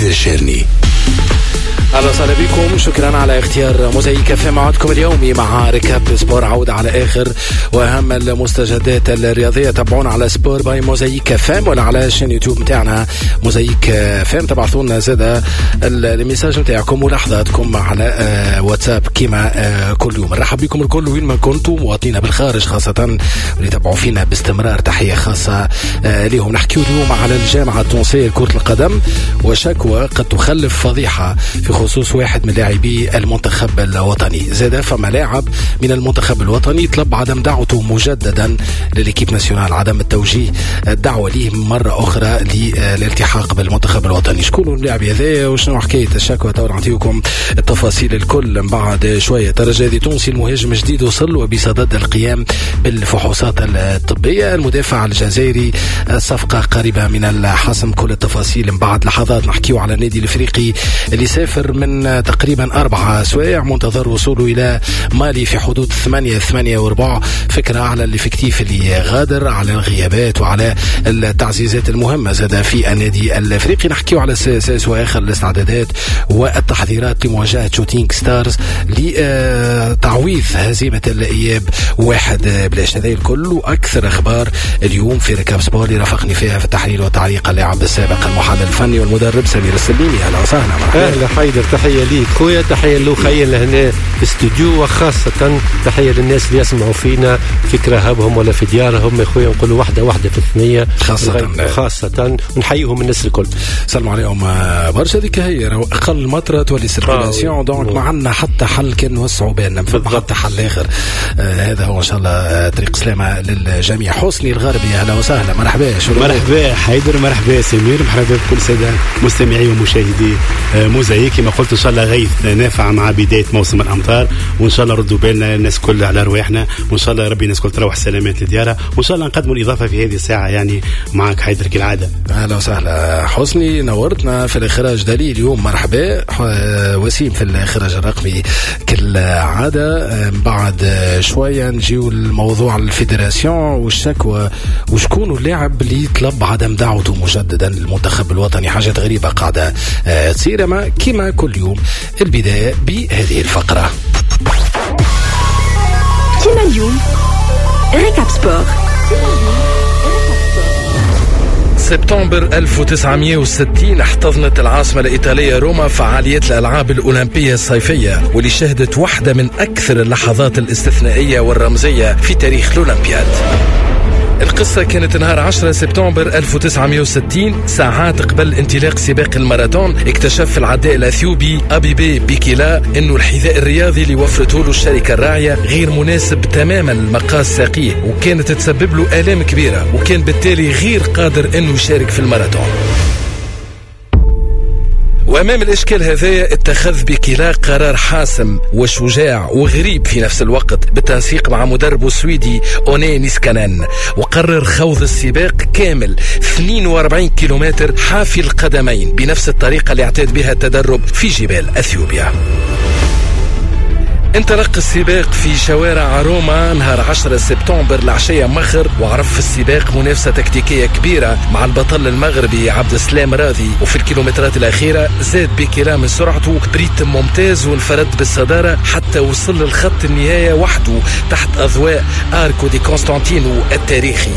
حيدر شيرني. أهلا وسهلا بكم، شكرا على اختيار موزايك في موعدكم اليومي مع ركاب سبور. عودة على آخر وأهم المستجدات الرياضية. تابعونا على سبور باي موزايك فام ولا على شين يوتيوب متاعنا موزايك فام. تبعثونا زادة الميساج متاعكم ولاحظاتكم على واتساب كما كل يوم. نرحب بكم الكل وين ما كنتم، مواطنين بالخارج خاصة اللي تابعوا فينا باستمرار. تحية خاصة ليهم. نحكيو اليوم على الجامعة التونسية لكرة القدم وشكوى قد تخلف فضيحة في خصوص واحد من لاعبي المنتخب الوطني. زاد فما لاعب من المنتخب الوطني طلب عدم دعوته مجددا للإكيب ناسيونال، عدم التوجيه الدعوة ليه مرة أخرى للالتحاق بالمنتخب الوطني. شكون اللاعب هذا وشنو حكاية الشكوى؟ تو نعطيكم التفاصيل الكل من بعد شوية. ترجي تونسي المهاجم جديد وصل وبصدد القيام بالفحوصات الطبية. المدافع الجزائري الصفقة قريبة من الحسم. كل التفاصيل من بعد لحظات. نحكيو على النادي الافريقي اللي سافر من تقريبا 4 أسواع، منتظر وصوله إلى مالي في حدود 8 وربع. فكرة على الافكتيف اللي غادر، على الغيابات وعلى التعزيزات المهمة زاد في النادي الافريقي. نحكيو على السياسة واخر الاستعدادات والتحضيرات لمواجهة شوتينغ ستارز لتعويض هزيمة الإياب 1-0. هذا الكل وأكثر أخبار اليوم في ركاب سبور اللي رافقني فيها في التحليل والتعليق اللاعب السابق المحلل الفني والمدرب سمير السليمي. أهلا وسهلا. أهلا حيدر، تحية ليك خويا، تحية لوخيل هنا في استوديو، وخاصة تحية للناس اللي يسمعوا فينا في كراهبهم ولا في ديارهم. خويا نقولوا واحدة في الثنية خاصة ونحييهم الناس الكل. سلام عليهم برشا. ذيك هي أقل مطرة تولي سيركولاسيون دونك ما عندنا حتى حل كان نوسعوا بيننا حتى حل آخر. هذا هو إن شاء الله طريق سلامة للجميع. حسني الغربي أهلا وسهلا. مرحبا حيدر، مرحبا سمير، مرحبا بكل سادة مستمعي ومشاهدي موزايك. كما قلت إن شاء الله غيث نافع مع بداية موسم الأمطار، وإن شاء الله ردوا بالنا الناس كل على رواحنا، وإن شاء الله ربي الناس كل تروح سلامات لديارها، وإن شاء الله نقدموا الإضافة في هذه الساعة يعني معك حيدر كالعادة. أهلا وسهلا حسني، نورتنا في الإخراج دليل اليوم. مرحبا وسيم في الإخراج الرقمي كالعادة. بعد شوية نجيو الموضوع الفيدراسيون والشكوى وشكون اللاعب اللي طلب عدم دعوته مجددا للمنتخب الوطني. حاجات غريبة قاعدة تصير كما كل يوم. البداية بهذه الفقرة كما اليوم ركاب سبور. سبتمبر 1960 احتضنت العاصمة الإيطالية روما فعاليات الألعاب الأولمبية الصيفية، واللي شهدت واحدة من أكثر اللحظات الاستثنائية والرمزية في تاريخ الأولمبياد. القصة كانت نهار 10 سبتمبر 1960 ساعات قبل انطلاق سباق الماراثون. اكتشف العداء الأثيوبي أبيبي بيكيلا انه الحذاء الرياضي اللي وفرته له الشركة الراعية غير مناسب تماما لمقاس ساقيه، وكانت تسبب له آلام كبيرة، وكان بالتالي غير قادر انه يشارك في الماراثون. وأمام الإشكال هذا اتخذ بيكيلا قرار حاسم وشجاع وغريب في نفس الوقت بالتنسيق مع مدربه السويدي أوني نيسكانن، وقرر خوض السباق كامل 42 كيلومتر حافي القدمين بنفس الطريقة اللي اعتاد بها التدرب في جبال أثيوبيا. انطلق السباق في شوارع روما نهار 10 سبتمبر العشية مخر، وعرف في السباق منافسة تكتيكية كبيرة مع البطل المغربي عبد السلام راضي. وفي الكيلومترات الأخيرة زاد بيكيلا من سرعته بريتم ممتاز وانفرد بالصدارة حتى وصل للخط النهاية وحده تحت أضواء آركو دي كونستانتينو التاريخي.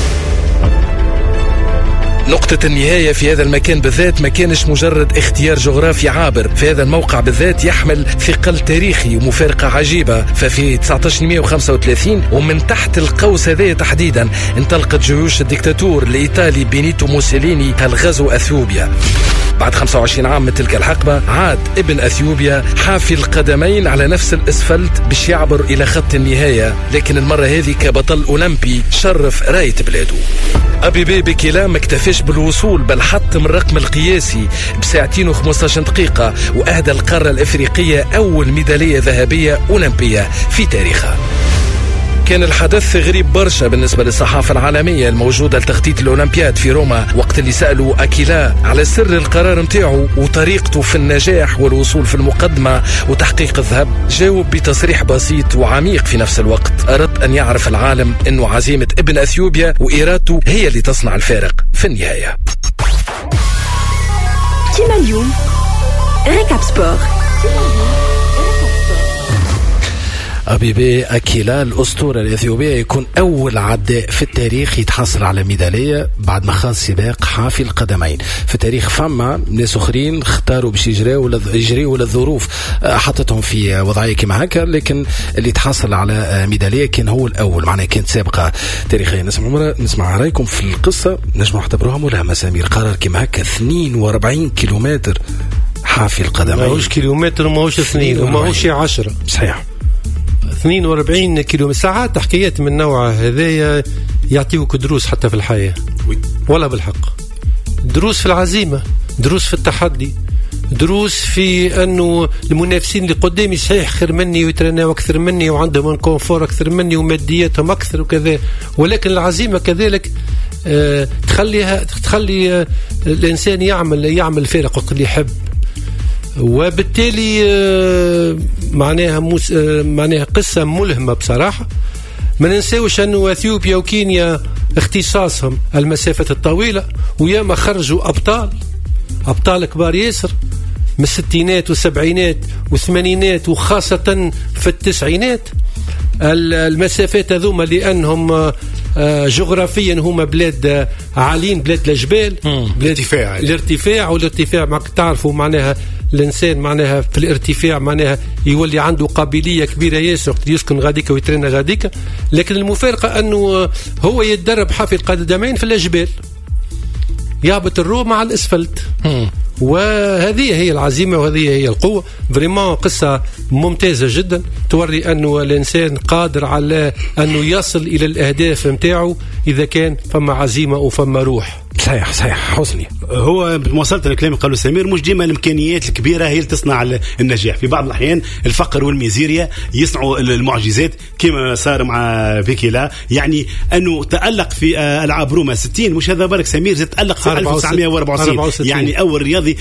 نقطة النهاية في هذا المكان بالذات ما كانش مجرد اختيار جغرافي عابر، في هذا الموقع بالذات يحمل ثقل تاريخي ومفارقة عجيبة. ففي 1935 ومن تحت القوس هذا تحديدا انطلقت جيوش الدكتاتور الإيطالي بينيتو موسوليني الغزو أثيوبيا. بعد 25 عام من تلك الحقبة عاد ابن أثيوبيا حافي القدمين على نفس الأسفلت باش يعبر إلى خط النهاية، لكن المرة هذه كبطل أولمبي شرف راية بلاده. أبيبي بيكيلا ما اكتفاش بالوصول بل حطم الرقم القياسي بساعتين و15 دقيقة، وأهدى القارة الأفريقية أول ميدالية ذهبية أولمبية في تاريخها. كان الحدث غريب برشا بالنسبة للصحافة العالمية الموجودة لتغطية الأولمبياد في روما، وقت اللي سألوا أكيلا على سر القرار متاعه وطريقته في النجاح والوصول في المقدمة وتحقيق الذهب، جاوب بتصريح بسيط وعميق في نفس الوقت. أردت أن يعرف العالم أنه عزيمة ابن أثيوبيا وإرادته هي اللي تصنع الفارق في النهاية. كما حكينا اليوم ريكاب سبور. أبيبي أكيلا الأسطورة الإثيوبية يكون أول عداء في التاريخ يتحصل على ميدالية بعد ما خاض سباق حافي القدمين في التاريخ. فما ناس أخرين اختاروا باش يجريوا للظروف حطتهم في وضعية كما هكا، لكن اللي تحصل على ميدالية كان هو الأول. معناها كانت سابقة تاريخية. نسمع رأيكم في القصة. نجم نعتبروها ملهمة. سمير قرر كما هكا 42 كيلومتر حافي القدمين. ماهوش كيلومتر وماهوش سنين وماهوش 10. صحيح 42 كيلومتر. ساعات حكايات من نوع هذايا يعطيوك دروس حتى في الحياة ولا بالحق. دروس في العزيمة، دروس في التحدي، دروس في أنه المنافسين اللي قدامي صحيح خير مني ويترناو أكثر مني وعندهم كونفور أكثر مني ومادياتهم أكثر وكذا، ولكن العزيمة كذلك تخلي الإنسان يعمل فارق وقت اللي يحب. وبالتالي معناها قصة ملهمة بصراحة. ما ننساوش أنه أثيوبيا وكينيا اختصاصهم المسافة الطويلة، وياما خرجوا أبطال كبار ياسر من الستينات والسبعينات والثمانينات وخاصة في التسعينات. المسافات هذوما لأنهم جغرافيا هما بلاد عالين، بلاد الجبال، بلاد الارتفاع. والارتفاع ما تعرفوا معناها الإنسان معناها في الارتفاع معناها يولي عنده قابلية كبيرة ياسر يسكن غاديك ويترين غاديك. لكن المفارقة أنه هو يتدرب حافي القدمين في الجبال، يهبط الرو مع الأسفلت. وهذه هي العزيمة وهذه هي القوة. فريمون قصة ممتازة جدا توري أنه الإنسان قادر على أنه يصل إلى الأهداف متاعه إذا كان فما عزيمة وفما روح. صحيح حسني. هو بمواصلة الكلام اللي قاله سمير، مش ديما الإمكانيات الكبيرة هي اللي تصنع النجاح. في بعض الأحيان الفقر والميزيريا يصنعوا المعجزات كما صار مع بيكيلا. يعني أنه تألق في ألعاب روما 60، مش هذا برك سمير تألق في 1964. يعني أول رياضي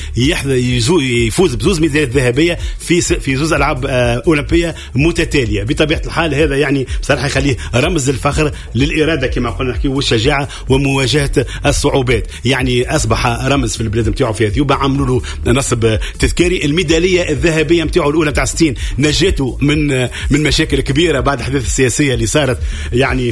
يفوز بزوز ميداليات ذهبية في زوز ألعاب أولمبية متتالية. بطبيعة الحال هذا يعني بصراحة يخليه رمز الفخر للإرادة كما قلنا نحكي والشجاعة ومواجهة الصعوبات. يعني أصبح رمز في البلاد متاعه في أثيوبيا. عملوا له نصب تذكاري. الميدالية الذهبية متاعه الأولى متاع 60 نجاته من مشاكل كبيرة بعد الأحداث السياسية اللي صارت يعني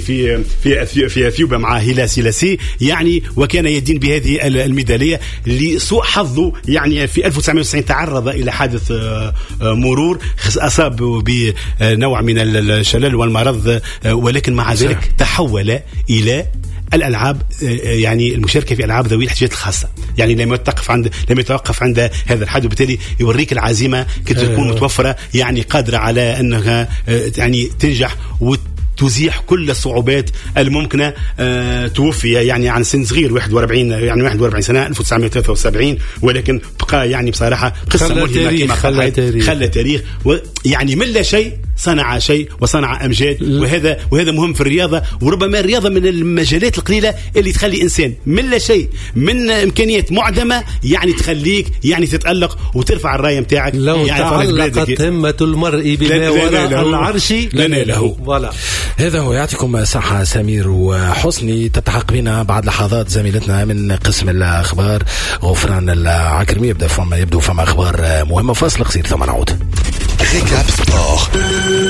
في أثيوبيا مع هيلا سيلاسي. يعني وكان يدين بهذه الميدالية لسوء حظه. يعني في 1990 تعرض إلى حادث مرور أصاب بنوع من الشلل والمرض، ولكن مع ذلك تحول إلى الألعاب، يعني المشاركة في ألعاب ذوي الاحتياجات الخاصة. يعني لم يتوقف عند هذا الحد، وبالتالي يوريك العزيمة كي تكون متوفرة، يعني قادرة على أنها يعني تنجح تزيح كل الصعوبات الممكنة. توفي يعني عن سن صغير 41 سنة 1973، ولكن بقى يعني بصراحة قصة ملهمة كما خلى تاريخ. يعني من لا شيء صنع شيء وصنع أمجاد. وهذا مهم في الرياضة. وربما الرياضة من المجالات القليلة اللي تخلي إنسان من لا شيء، من إمكانيات معدمة، يعني تخليك يعني تتألق وترفع الراية متاعك. لو يعني تعلقت همة المرء بما وراء العرش لنا له. هذا هو. يعطيكم صحة سمير وحسني. تلتحق بنا بعد لحظات زميلتنا من قسم الأخبار غفران العكرمي. يبدو فما أخبار مهمة. فاصل قصير ثم نعود. ريكاب سبور.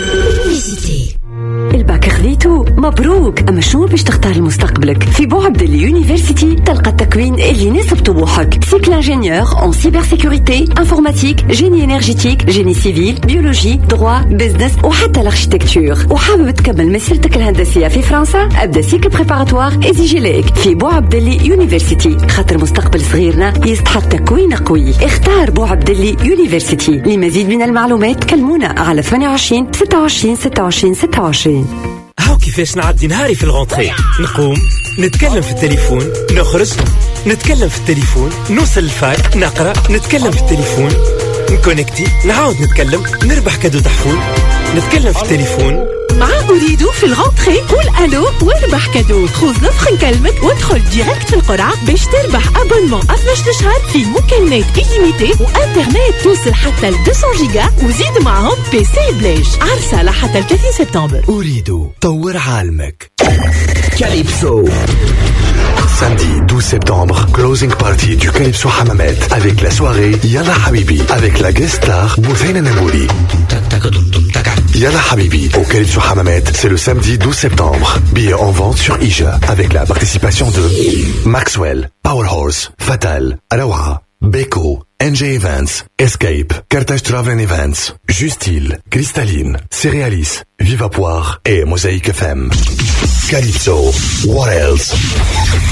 الباك خذيتو مبروك. اما شنو باش تختار لمستقبلك؟ في بوعبدلي يونيفرسيتي تلقى التكوين اللي يناسب طموحك. سيكل انجينيور en cybersécurité, informatique, génie énergétique, génie civil, biologie, droit, business وحتى الاركيتكتور. وحابب تكمل مسيرتك الهندسية في فرنسا؟ ابدا سيكل بريباراتوار ازيجي ليك في بوعبدلي يونيفرسيتي، خاطر مستقبل صغيرنا يستحق تكوين قوي. اختار بوعبدلي يونيفرسيتي. لمزيد من المعلومات كلمونا على 28 26 26 26. هاو كيفاش نعدي نهاري في الغونتري. نقوم نتكلم في التليفون، نخرج نتكلم في التليفون، نوصل الفاك نقرأ نتكلم في التليفون، نكونكتي نعاود نتكلم، نربح كادو تحفون نتكلم في التليفون. مع أريدو في الغونتري قول ألو واربح كادو. خذ نفخ نكلمك وادخل ديريكت في القرعة باش تربح أبونمون 12 شهر في مكالمات إليميتي وإنترنت توصل حتى ل 200 جيجا وزيد معهم بيسي بلاش. عرسة لحتى ل 30 سبتمبر. أريدو طور عالمك. Calypso. Samedi 12 septembre, closing party du Calypso Hammamet avec la soirée Yalla Habibi avec la guest star Mouzaina Namouri. Yalla Habibi au Calypso Hammamet, c'est le samedi 12 septembre. Billets en vente sur Ija avec la participation de Maxwell, Powerhorse, Fatal, Arawa, Beko, NJ Events, Escape, Carthage Travel Events, Justil, Cristalline, Céréalis, Viva Poire et Mosaïque FM. Calypso, what else?